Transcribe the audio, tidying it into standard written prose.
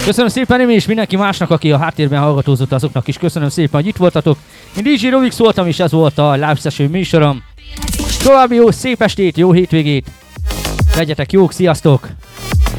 Köszönöm szépen én és mindenki másnak, aki a háttérben hallgatózott, azoknak is köszönöm szépen, hogy itt voltatok. Én DJ Rovix voltam, és ez volt a Live Session műsorom. További jó, szép estét, jó hétvégét. Legyetek jók, sziasztok!